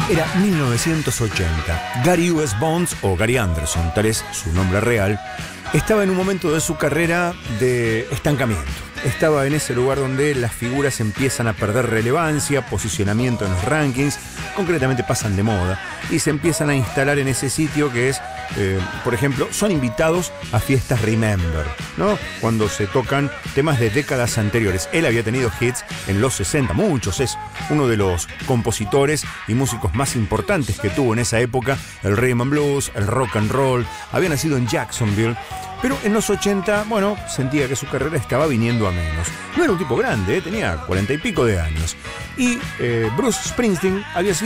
Era 1980. Gary U.S. Bonds, o Gary Anderson, tal es su nombre real, estaba en un momento de su carrera de estancamiento. Estaba en ese lugar donde las figuras empiezan a perder relevancia, posicionamiento en los rankings, concretamente pasan de moda, y se empiezan a instalar en ese sitio que es, por ejemplo, son invitados a fiestas Remember, ¿no? Cuando se tocan temas de décadas anteriores. Él había tenido hits en los 60, muchos, es uno de los compositores y músicos más importantes que tuvo en esa época el rhythm and blues, el rock and roll. Había nacido en Jacksonville, pero en los 80, bueno, sentía que su carrera estaba viniendo a menos. No era un tipo grande, tenía 40 y pico de años. Y Bruce Springsteen había sido